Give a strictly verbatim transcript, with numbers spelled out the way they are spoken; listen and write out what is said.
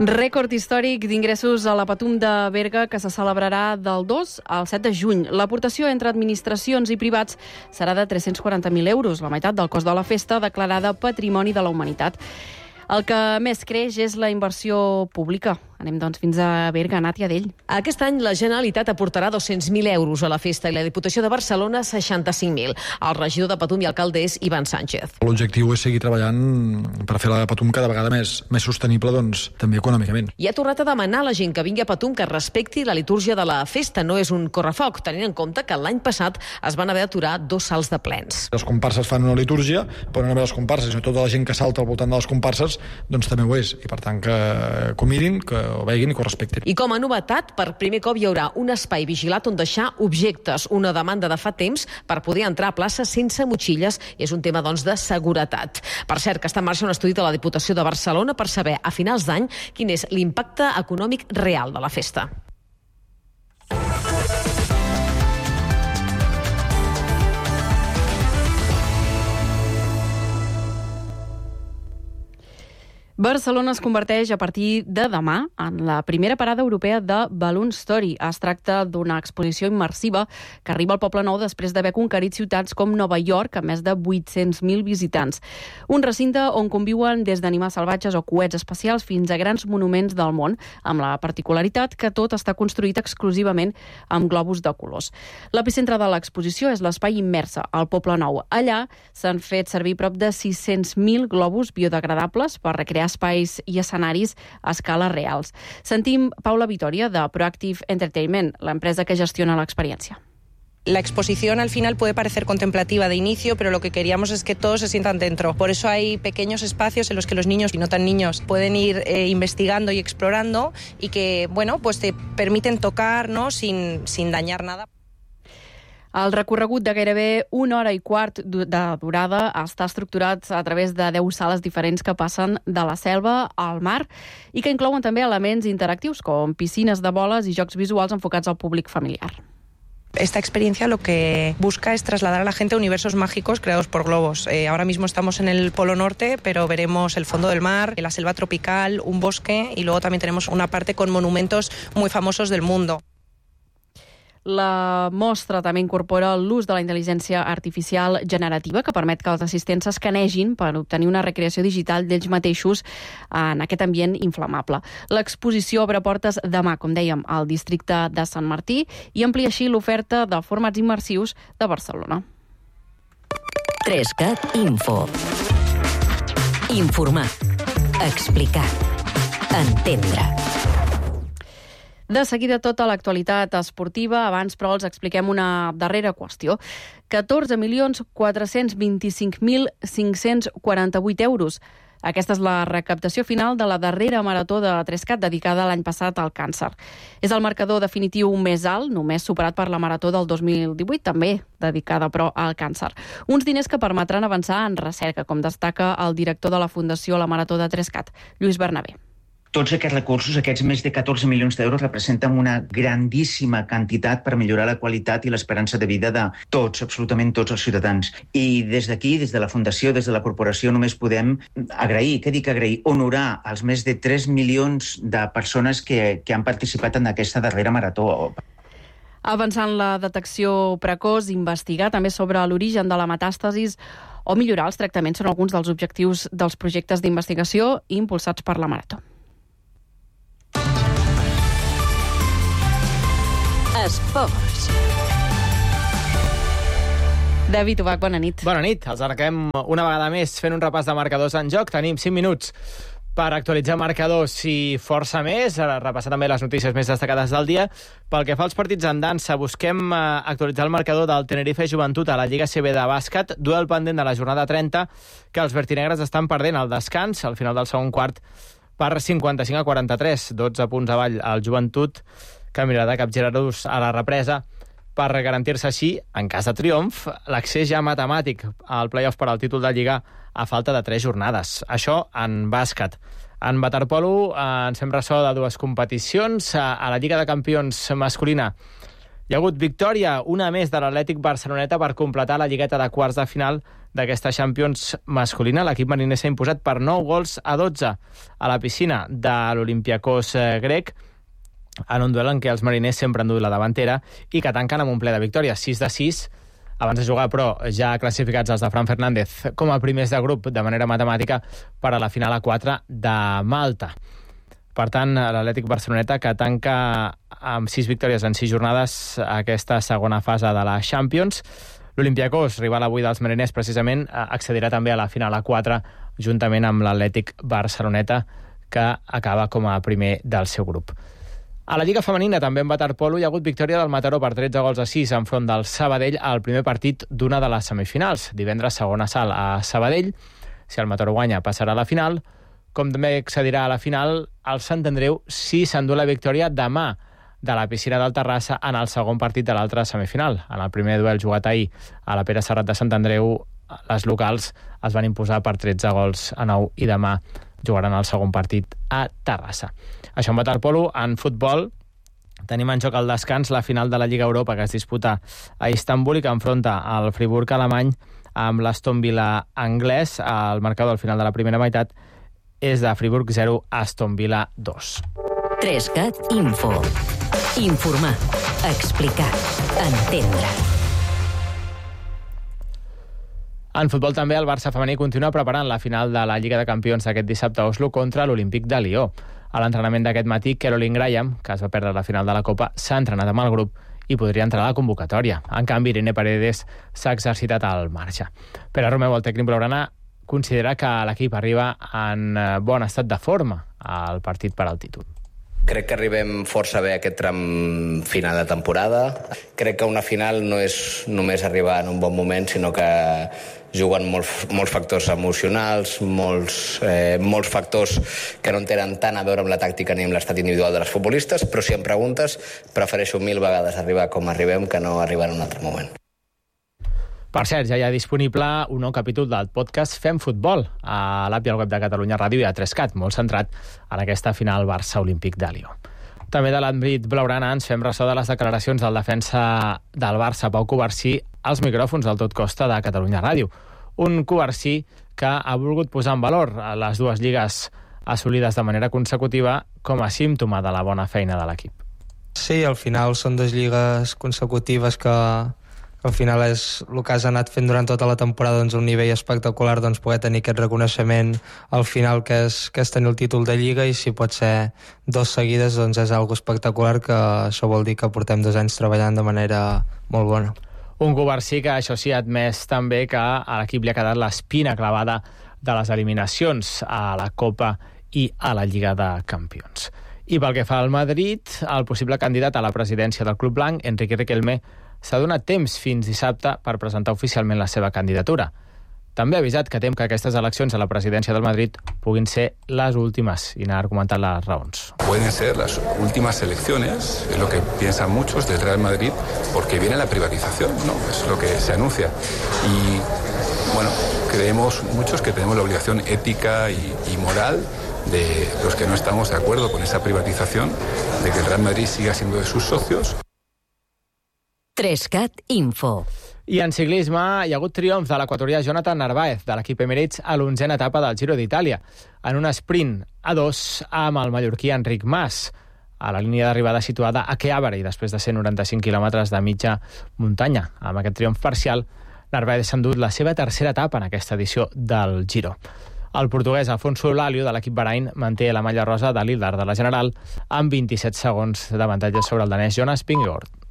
Rècord històric d'ingressos a la Patum de Berga que se celebrarà del dos al set de juny. L'aportació entre administracions i privats serà de tres-cents quaranta mil euros, la meitat del cost de la festa declarada Patrimoni de la Humanitat. El que més creix és la inversió pública. Anem, doncs, fins a Berga, Nàtia Dell. Aquest any la Generalitat aportarà dos-cents mil euros a la festa i la Diputació de Barcelona seixanta-cinc mil. El regidor de Patum i alcalde és Ivan Sánchez. L'objectiu és seguir treballant per fer la Patum cada vegada més, més sostenible, doncs, també econòmicament. I ha tornat a demanar a la gent que vingui a Patum que respecti la litúrgia de la festa. No és un correfoc, tenint en compte que l'any passat es van haver d'aturar dos salts de plens. Les comparses fan una litúrgia, però no només les comparses, sinó tota la gent que salta al voltant de les comparses, doncs també ho és. I per tant que, que ho mirin, que ho veguin i que ho respectin. I com a novetat, per primer cop hi haurà un espai vigilat on deixar objectes, una demanda de fa temps per poder entrar a plaça sense motxilles, i és un tema, doncs, de seguretat. Per cert, que està en marxa un estudi de la Diputació de Barcelona per saber a finals d'any quin és l'impacte econòmic real de la festa. Barcelona es converteix a partir de demà en la primera parada europea de Balloon Story. Es tracta d'una exposició immersiva que arriba al Poble Nou després d'haver conquerit ciutats com Nova York amb més de vuit-cents mil visitants. Un recinte on conviuen des d'animals salvatges o coets espacials fins a grans monuments del món, amb la particularitat que tot està construït exclusivament amb globus de colors. L'epicentre de l'exposició és l'espai Immersa, al Poble Nou. Allà s'han fet servir prop de sis-cents mil globus biodegradables per recrear espais i escenaris a escala reals. Sentim Paula Vitòria, de Proactive Entertainment, l'empresa que gestiona l'experiència. La exposición al final puede parecer contemplativa de inicio, pero lo que queríamos es que todos se sientan dentro. Por eso hay pequeños espacios en los que los niños y no tan niños pueden ir eh, investigando y explorando y que, bueno, pues te permiten tocar, ¿no?, sin, sin dañar nada. El recorregut de gairebé una hora i quart de durada està estructurat a través de deu sales diferents que passen de la selva al mar i que inclouen també elements interactius com piscines de boles i jocs visuals enfocats al públic familiar. Esta experiencia lo que busca es trasladar a la gente a universos mágicos creados por globos. Eh, ahora mismo estamos en el Polo Norte, pero veremos el fondo del mar, la selva tropical, un bosque y luego también tenemos una parte con monumentos muy famosos del mundo. La mostra també incorpora l'ús de la intel·ligència artificial generativa que permet que els assistents s'escanegin per obtenir una recreació digital d'ells mateixos en aquest ambient inflamable. L'exposició obre portes demà, com dèiem, al districte de Sant Martí i amplia així l'oferta de formats immersius de Barcelona. tres cat Info. Informar. Explicar. Entendre. De seguida tota l'actualitat esportiva. Abans, però, els expliquem una darrera qüestió. catorze milions quatre-cents vint-i-cinc mil cinc-cents quaranta-vuit euros. Aquesta és la recaptació final de la darrera marató de Trescat dedicada l'any passat al càncer. És el marcador definitiu més alt, només superat per la marató del dos mil divuit, també dedicada, però, al càncer. Uns diners que permetran avançar en recerca, com destaca el director de la Fundació La Marató de Trescat, Lluís Bernabé. Tots aquests recursos, aquests més de catorze milions d'euros, representen una grandíssima quantitat per millorar la qualitat i l'esperança de vida de tots, absolutament tots els ciutadans. I des d'aquí, des de la Fundació, des de la Corporació, només podem agrair, què dic agrair, honorar els més de tres milions de persones que, que han participat en aquesta darrera marató. Avançant la detecció precoç, investigar també sobre l'origen de la metàstasis o millorar els tractaments són alguns dels objectius dels projectes d'investigació impulsats per la Marató. Esports. David Ubach, bona nit. Bona nit. Els arrenquem una vegada més fent un repàs de marcadors en joc. Tenim cinc minuts per actualitzar marcadors i força més, repassar també les notícies més destacades del dia. Pel que fa als partits en dansa, busquem actualitzar el marcador del Tenerife Joventut a la Lliga C B de bàsquet, duel pendent de la jornada trenta, que els vertinegres estan perdent al descans, al final del segon quart, per cinquanta-cinc a quaranta-tres, dotze punts avall al Joventut, que mirarà de capgirar-los a la represa per garantir-se així, en cas de triomf, l'accés ja matemàtic al play-off per al títol de Lliga a falta de tres jornades. Això en bàsquet. En waterpolo ens fem ressò de dues competicions. A la Lliga de Campions masculina hi ha hagut victòria, una més de l'Atlètic Barceloneta per completar la lligueta de quarts de final d'aquesta Champions masculina. L'equip mariner s'ha imposat per nou gols a dotze a la piscina de l'Olympiakos grec, en un duel en què els mariners sempre han dut la davantera i que tanquen amb un ple de victòria, sis de sis, abans de jugar, però ja classificats els de Fran Fernández com a primers de grup de manera matemàtica per a la final a quatre de Malta. Per tant, l'Atlètic Barceloneta, que tanca amb sis victòries en sis jornades aquesta segona fase de la Champions. L'Olympiakos, rival avui dels mariners, precisament, accedirà també a la final a quatre, juntament amb l'Atlètic Barceloneta, que acaba com a primer del seu grup. A la Lliga Femenina, també en waterpolo, hi ha hagut victòria del Mataró per tretze gols a sis enfront del Sabadell al primer partit d'una de les semifinals. Divendres, segona salt a Sabadell. Si el Mataró guanya, passarà a la final. Com també accedirà a la final el Sant Andreu si s'endú la victòria demà de la piscina del Terrassa en el segon partit de l'altra semifinal. En el primer duel jugat ahir a la Pere Serrat de Sant Andreu, les locals es van imposar per tretze gols a nou i demà jugaran el segon partit a Terrassa. Això en waterpolo. En futbol tenim en joc al descans la final de la Lliga Europa, que es disputa a Istanbul i que enfronta el Friburg alemany amb l'Aston Villa anglès. El marcador al final de la primera meitat és de Friburg zero, Aston Villa dos. tres cat Info. Informar, explicar, entendre. En futbol també el Barça femení continua preparant la final de la Lliga de Campions d'aquest dissabte a Oslo contra l'Olímpic de Lió. A l'entrenament d'aquest matí, Caroline Graham, que es va perdre la final de la Copa, s'ha entrenat amb el grup i podria entrar a la convocatòria. En canvi, Irene Paredes s'ha exercitat al marge. Pere Romeu, el tècnic blaugrana, considera que l'equip arriba en bon estat de forma al partit per al títol. Crec que arribem força bé a aquest tram final de temporada. Crec que una final no és només arribar en un bon moment, sinó que juguen molts, molts factors emocionals, molts, eh, molts factors que no tenen tant a veure amb la tàctica ni amb l'estat individual de les futbolistes, però si em preguntes, prefereixo mil vegades arribar com arribem que no arribar en un altre moment. Per cert, ja hi ha disponible un nou capítol del podcast Fem Futbol a l'app i al web de Catalunya Ràdio i a tres cat, molt centrat en aquesta final Barça Olímpic de Lió. També de l'àmbit blaugrana ens fem ressò de les declaracions del defensa del Barça, Pau Covarsí, als micròfons del Tot Costa de Catalunya Ràdio. Un Covarsí que ha volgut posar en valor les dues lligues assolides de manera consecutiva com a símptoma de la bona feina de l'equip. Sí, al final són dues lligues consecutives que al final és el que has anat fent durant tota la temporada, doncs un nivell espectacular, doncs poder tenir aquest reconeixement al final que és, que és tenir el títol de Lliga, i si pot ser dos seguides doncs és algo espectacular, que això vol dir que portem dos anys treballant de manera molt bona. Un Covarsí que això sí ha admès també que a l'equip li ha quedat l'espina clavada de les eliminacions a la Copa i a la Lliga de Campions. I pel que fa al Madrid, el possible candidat a la presidència del Club Blanc, Enrique Riquelme, s'ha donat temps fins dissabte per presentar oficialment la seva candidatura. També ha avisat que tem que aquestes eleccions a la presidència del Madrid puguin ser les últimes, i n'ha argumentat les raons. Pueden ser las últimas elecciones, es lo que piensan muchos del Real Madrid, porque viene la privatización, ¿no? Es lo que se anuncia. Y, bueno, creemos muchos que tenemos la obligación ética y, y moral de los que no estamos de acuerdo con esa privatización, de que el Real Madrid siga siendo de sus socios. tres cat Info. I en ciclisme hi ha hagut triomf de l'equatorià Jonathan Narváez de l'equip Emirates a l'onzena etapa del Giro d'Itàlia, en un sprint a dos amb el mallorquí Enric Mas, a la línia d'arribada situada a Chiavari, després de cent noranta-cinc quilòmetres de mitja muntanya. Amb aquest triomf parcial, Narváez s'ha endut la seva tercera etapa en aquesta edició del Giro. El portuguès Alfonso Eulálio de l'equip Bahrain manté la malla rosa de líder de la General amb vint-i-set segons d'avantatge sobre el danès Jonas Vingegaard.